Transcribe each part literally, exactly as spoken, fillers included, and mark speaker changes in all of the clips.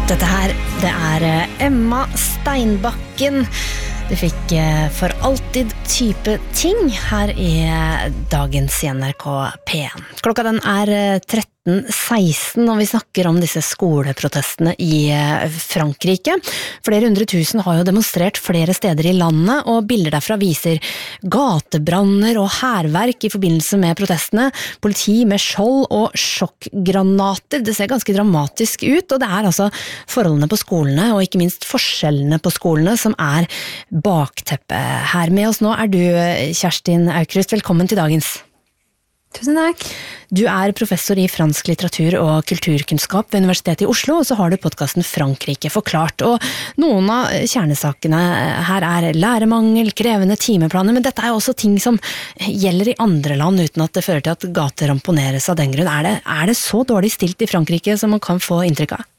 Speaker 1: Dette her, det er Emma Steinbakken. Du fikk For alltid type ting her i dagens N R K P en. Klokka den er tretten seksten, og vi snakker om disse skoleprotestene i Frankrike. Flere hundre tusen har jo demonstrert flere steder i landet, og bilder derfra viser gatebranner og hærverk i forbindelse med protestene, politi med skjold og sjokkgranater. Det ser ganske dramatisk ut, og det er altså forholdene på skolene, og ikke minst forskjellene på skolene, som er bakteppet. Her med oss nå er du, Kjerstin Aukrust. Velkommen til dagens.
Speaker 2: Tusen takk.
Speaker 1: Du er professor i fransk litteratur og kulturkunnskap ved Universitetet i Oslo, og så har du podcasten Frankrike forklart. Og noen av kjernesakene her er læremangel, krevende timeplaner, men dette er jo også ting som gjelder i andre land uten at det fører til at gater ramponeres av den grunn. Er det, er det så dårlig stilt i Frankrike som man kan få inntrykk av?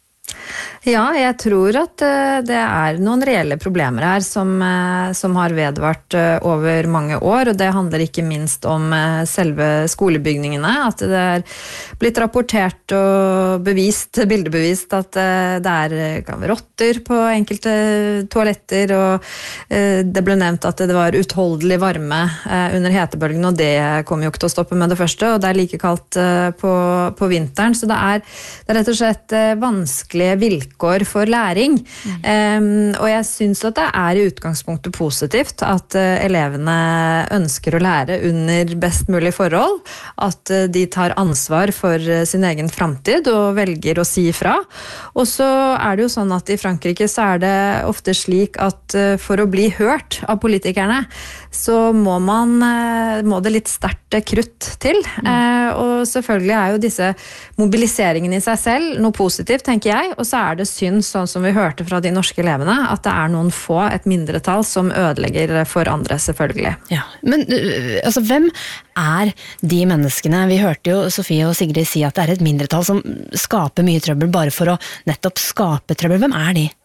Speaker 2: Ja, jeg tror at det er noen reelle problemer her som, som har vedvart over mange år, og det handler ikke minst om selve skolebygningene, at det er blitt rapportert og bevist, bildebevist at det er rotter på enkelte toaletter, og det ble nevnt at det var utholdelig varme under hetebølgen, og det kommer jo ikke til å stoppe med det første, og det er like kaldt på, på vinteren, så det er, det er rett og slett vanskelige vilkår for læring. Mm. Um, og jeg synes at det er i utgangspunktet positivt at uh, elevene ønsker å lære under best mulig forhold, at uh, de tar ansvar for uh, sin egen fremtid og velger å si ifra. Og så er det jo sånn at i Frankrike så er det ofte slik at uh, for å bli hørt av politikerne, så må man uh, må det litt sterkt krutt til. Mm. Uh, og selvfølgelig er jo disse mobiliseringene i seg selv noe positivt, tenker jeg, og så er det synd, sånn som vi hørte fra de norske elevene, at det er noen få, et mindretall, som ødelegger for andre, selvfølgelig.
Speaker 1: Ja, men altså, hvem er de menneskene? Vi hørte jo Sofie og Sigrid si at det er et mindretall som skaper mye trøbbel bare for å nettopp skape trøbbel. Hvem er de?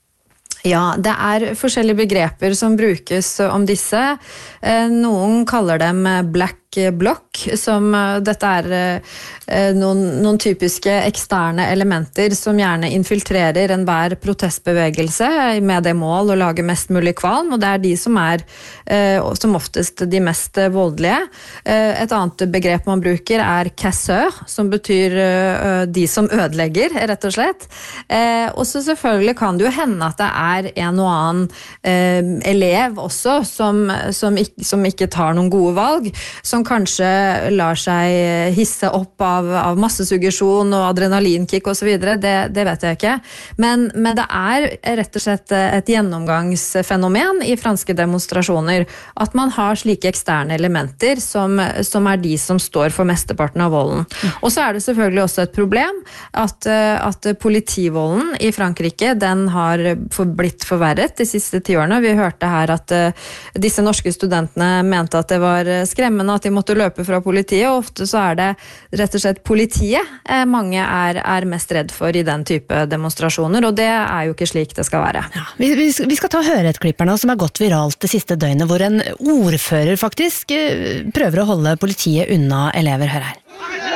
Speaker 2: Ja, det er forskjellige begreper som brukes om disse. Noen kaller dem black block, som dette er noen, noen typiske eksterne elementer som gjerne infiltrerer enhver protestbevegelse med det mål å lage mest mulig kvalm, og det er de som er som oftest de mest voldelige. Et annet begrep man bruker er casseur, som betyr de som ødelegger, rett og slett. Og så selvfølgelig kan det jo hende at det er en og annen elev også som, som, ikke, som ikke tar noen gode valg, som kanskje lar seg hisse opp av, av massesuggesjon og adrenalinkick og så videre, det, det vet jeg ikke. Men, men det er rett og slett et gjennomgangsfenomen i franske demonstrasjoner, at man har slike eksterne elementer som, som er de som står for mesteparten av volden. Og så er det selvfølgelig også et problem at, at politivolden i Frankrike, den har blitt forverret de siste ti årene. Vi hørte her at disse norske studentene mente at det var skremmende at de måtte løpe fra politiet, og ofte så er det rett og slett politiet eh, mange er, er mest redd for i den type demonstrasjoner, og det er jo ikke slik det skal være.
Speaker 1: Ja, vi, vi skal ta og høre et klipp her nå som er gått viralt det siste døgnet, hvor en ordfører faktisk eh, prøver å holde politiet unna elever. Hør her.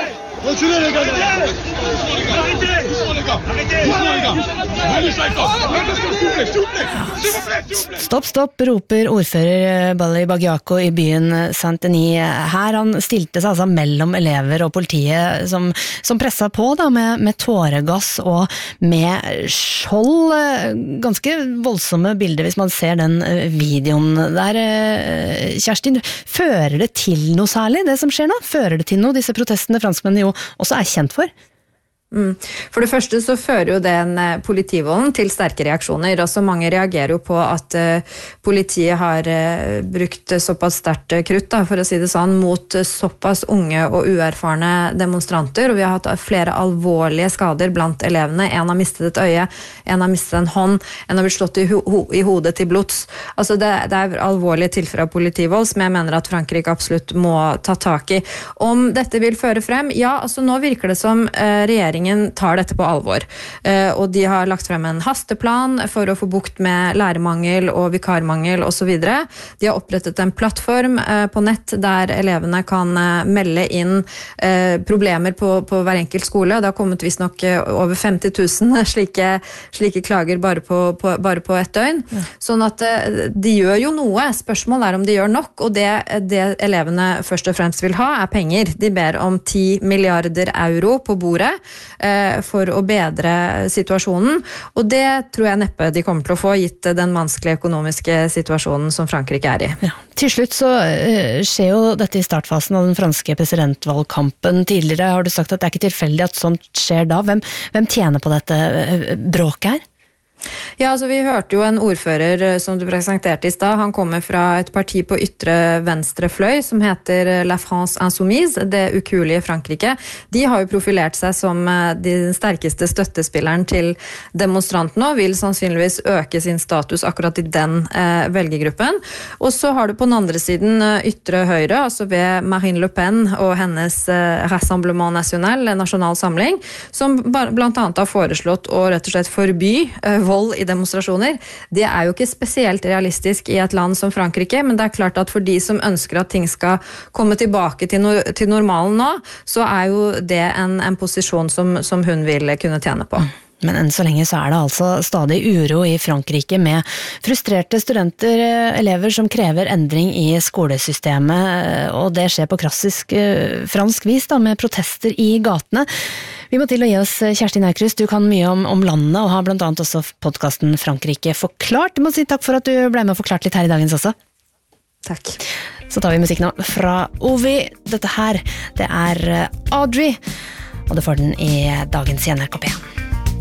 Speaker 1: Stopp, stopp, roper ordfører Bali Bagiako i byen Saint-Denis. Her han stilte seg altså mellom elever og politiet som, som presset på da, med, med tåregass og med skjold. Ganske voldsomme bilder hvis man ser den videoen der. Kjerstin, fører det til noe særlig det som skjer nå? Fører det til noe, disse protestene franskmennene jo også er kjent for?
Speaker 2: Mm. For det første så fører jo den politivolden til sterke reaksjoner, og så mange reagerer jo på at uh, politiet har uh, brukt såpass sterkt krutt, da, for å si det sånn, mot såpass unge og uerfarne demonstranter, og vi har hatt flere alvorlige skader blant elevene. En har mistet et øye, en har mistet en hånd, en har blitt slått i, ho i hodet til blods. Altså det, det er alvorlige tilfeller av politivold som jeg mener at Frankrike absolutt må ta tak i. Om dette vil føre frem, ja, altså nå virker det som uh, regjeringen regjeringen tar dette på alvor. Og de har lagt frem en hasteplan for å få bukt med lærermangel og vikarmangel og så videre. De har opprettet en plattform på nett der elevene kan melde inn problemer på, på hver enkelt skole. Det har kommet visst nok over femti tusen slike, slike klager bare på, på, bare på et døgn. Ja. Sånn at de gjør jo noe. Spørsmålet er om de gjør nok, og det, det elevene først og fremst vil ha er penger. De ber om ti milliarder euro på bordet eh, for å bedre situasjonen, og det tror jeg neppe de kommer til å få, gitt den vanskelige økonomiske situasjonen som Frankrike er i. Ja.
Speaker 1: Til slutt så uh, skjer jo dette i startfasen av den franske presidentvalgkampen. Tidligere har du sagt at det er ikke tilfeldig at sånt skjer da. Hvem, hvem tjener på dette bråket her?
Speaker 2: Ja, altså vi hørte jo en ordfører som du presenterte i sted. Han kommer fra et parti på ytre venstre fløy som heter La France Insoumise, det ukuelige Frankrike. De har jo profilert seg som den sterkeste støttespilleren til demonstrantene og vil sannsynligvis øke sin status akkurat i den eh, velgergruppen. Og så har du på den andre siden ytre høyre, altså ved Marine Le Pen og hennes eh, Rassemblement National, Nasjonal Samling, som blant annet har foreslått å rett og slett forby eh, vold i demonstrasjoner. Det er jo ikke spesielt realistisk i et land som Frankrike, men det er klart at for de som ønsker at ting skal komme tilbake til, no, til normalen nå, så er jo det en, en posisjon som, som hun vil kunne tjene på.
Speaker 1: Men enn så lenge så er det altså stadig uro i Frankrike med frustrerte studenter, elever som krever endring i skolesystemet, og det skjer på klassisk fransk vis da, med protester i gatene. Vi må til å gi oss Kjersti Aukrust, du kan mye om, om landet og har blant annet også podcasten Frankrike forklart. Du må si takk for at du ble med og forklart litt her i dagens også.
Speaker 2: Takk.
Speaker 1: Så tar vi musikk nå fra Ovi. Dette her, det er Audrey, og det får den i dagens N R K P.